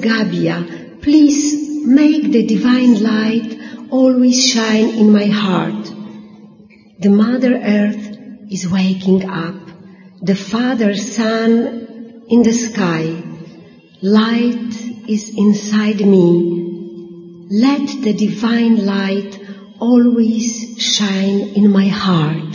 Gaia, please make the divine light always shine in my heart. The Mother Earth is waking up, the Father Sun in the sky. Light is inside me. Let the divine light always shine in my heart.